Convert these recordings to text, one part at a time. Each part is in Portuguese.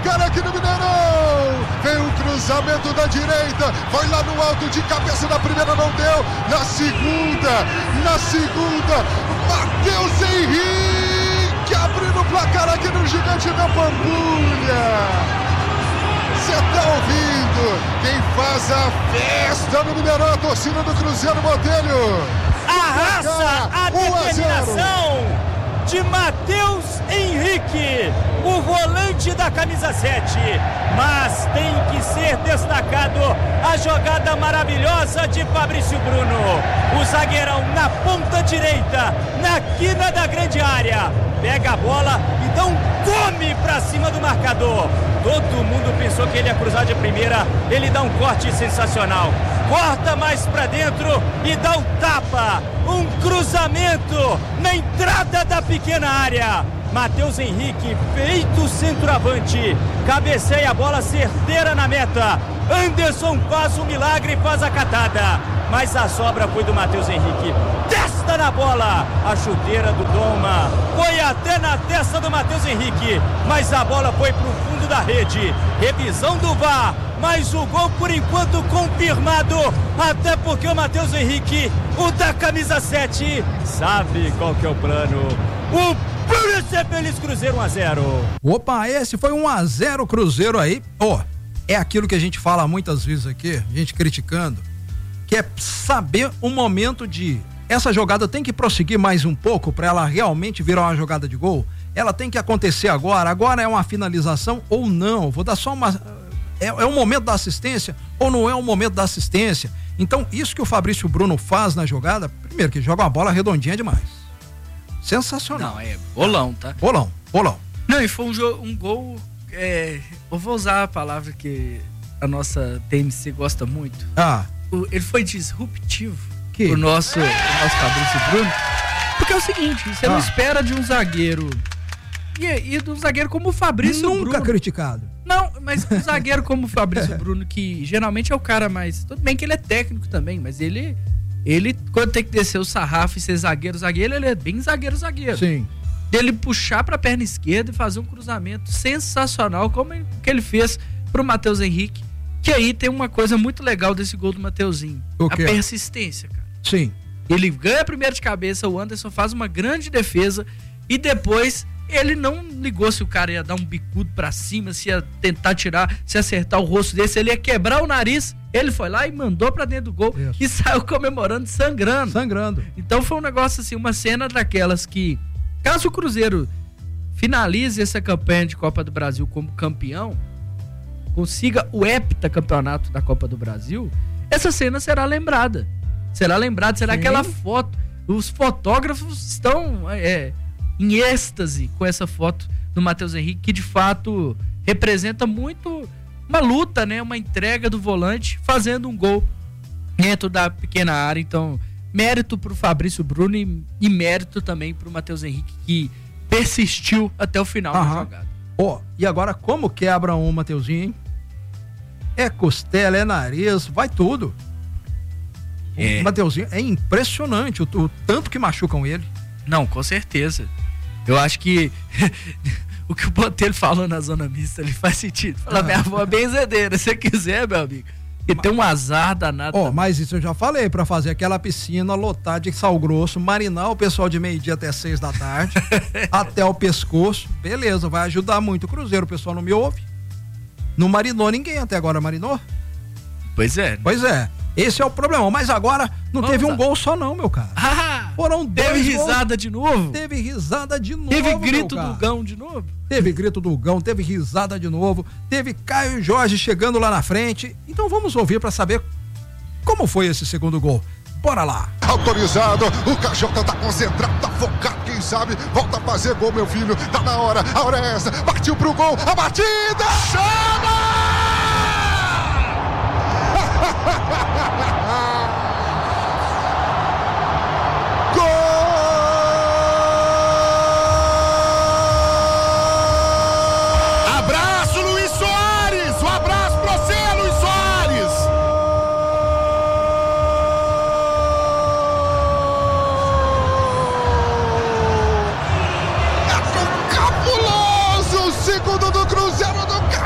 placar aqui no Mineirão. Vem o cruzamento da direita, vai lá no alto de cabeça, na primeira não deu, na segunda, Matheus Henrique abrindo o placar aqui no Gigante da Pampulha. Você tá ouvindo? Quem faz a festa no Mineirão, a torcida do Cruzeiro, Botelho. A raça, a determinação de Matheus Henrique, o volante da camisa 7. Mas tem que ser destacado a jogada maravilhosa de Fabrício Bruno. O zagueirão na ponta direita, na quina da grande área. Pega a bola e dá um come pra cima do marcador. Todo mundo pensou que ele ia cruzar de primeira. Ele dá um corte sensacional. Corta mais pra dentro e dá um tapa. Um cruzamento na entrada da pequena área. Matheus Henrique, feito centroavante, cabeceia a bola certeira na meta. Anderson faz o milagre e faz a catada. Mas a sobra foi do Matheus Henrique. Testa na bola. A chuteira do Doma foi até na testa do Matheus Henrique. Mas a bola foi pro fundo da rede. Revisão do VAR. Mas o gol por enquanto confirmado. Até porque o Matheus Henrique, o da camisa 7, sabe qual que é o plano. O plano é ser feliz, Cruzeiro 1-0. Opa, esse foi 1-0 Cruzeiro aí. É aquilo que a gente fala muitas vezes aqui, a gente criticando, que é saber o momento de essa jogada tem que prosseguir mais um pouco para ela realmente virar uma jogada de gol. Ela tem que acontecer agora é uma finalização ou não. Vou dar só uma... É o momento da assistência ou não é o momento da assistência? Então, isso que o Fabrício Bruno faz na jogada, primeiro que joga uma bola redondinha demais. Sensacional. Não, é bolão, tá? Bolão. Não, e foi um gol, eu vou usar a palavra que a nossa TMC gosta muito. Ele foi disruptivo. O nosso Fabrício Bruno. Porque é o seguinte, você não espera de um zagueiro e de um zagueiro como o Fabrício Bruno. Nunca criticado. Não, mas um zagueiro como o Fabrício Bruno, que geralmente é o cara mais... Tudo bem que ele é técnico também, mas ele quando tem que descer o sarrafo e ser zagueiro, ele é bem zagueiro. Sim. Dele puxar pra perna esquerda e fazer um cruzamento sensacional, como que ele fez pro Matheus Henrique. Que aí tem uma coisa muito legal desse gol do Mateuzinho. A persistência, cara. Sim. Ele ganha primeiro de cabeça, o Anderson faz uma grande defesa e depois ele não ligou se o cara ia dar um bicudo pra cima, se ia tentar tirar, se ia acertar o rosto desse, ele ia quebrar o nariz. Ele foi lá e mandou pra dentro do gol. Isso. E saiu comemorando, sangrando. Então foi um negócio assim, uma cena daquelas que, caso o Cruzeiro finalize essa campanha de Copa do Brasil como campeão, consiga o heptacampeonato da Copa do Brasil, essa cena será lembrada. Será aquela foto. Os fotógrafos estão em êxtase com essa foto do Matheus Henrique, que de fato representa muito uma luta, né? Uma entrega do volante fazendo um gol dentro da pequena área. Então, mérito pro Fabrício Bruno e mérito também pro Matheus Henrique, que persistiu até o final da jogada. E agora como quebra um Mateuzinho, hein? É costela, é nariz, vai tudo. O Mateuzinho é impressionante o tanto que machucam ele. Não, com certeza. Eu acho que o que o Botelho falou na zona mista, ele faz sentido. Fala, minha avó é benzedeira, se você quiser, meu amigo. E tem um azar danado. Mas isso eu já falei, pra fazer aquela piscina lotada de sal grosso, marinar o pessoal de meio-dia até 6 da tarde, até o pescoço, beleza, vai ajudar muito o Cruzeiro, o pessoal não me ouve. Não marinou ninguém até agora, marinou? Pois é. Esse é o problema, mas agora não teve um gol só não, meu cara. Foram 2 Teve risada gols. de novo? Teve risada de novo. Teve grito do Gão de novo? Teve grito do Gão, teve risada de novo, teve Caio Jorge chegando lá na frente. Então vamos ouvir para saber como foi esse segundo gol. Bora lá. Autorizado, o Cajota tá concentrado, tá focado, quem sabe volta a fazer gol, meu filho. Tá na hora, a hora é essa. Partiu pro gol, a batida! Chama! Abraço, Luiz Soares! Um abraço pra você, Luiz Soares! É cabuloso! O segundo do Cruzeiro do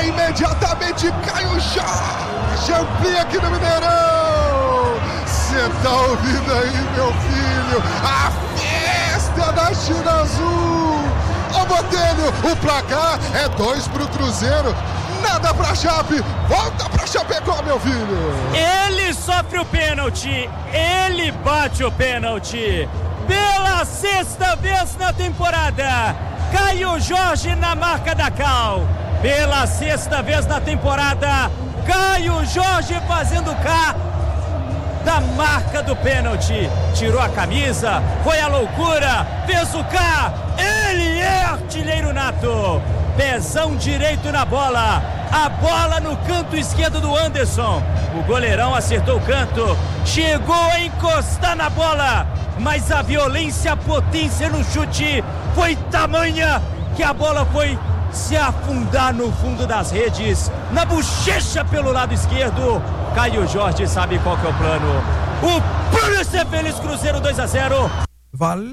imediatamente Caio Jorge amplia aqui no Mineirão. Você tá ouvindo aí, meu filho? A festa da China Azul. Ô Botelho, o placar é 2 pro Cruzeiro. Nada pra Chape, volta pra Chapecó, meu filho. Ele sofre o pênalti, ele bate o pênalti. Pela 6ª vez na temporada, Caio Jorge na marca da Cal. Pela 6ª vez na temporada, Caio Jorge fazendo K da marca do pênalti. Tirou a camisa, foi a loucura, fez o K. Ele é artilheiro nato. Pezão direito na bola, a bola no canto esquerdo do Anderson. O goleirão acertou o canto, chegou a encostar na bola, mas a violência, a potência no chute foi tamanha que a bola foi se afundar no fundo das redes, na bochecha pelo lado esquerdo. Caio Jorge sabe qual que é o plano. O plano é ser feliz. Cruzeiro 2-0. Valeu.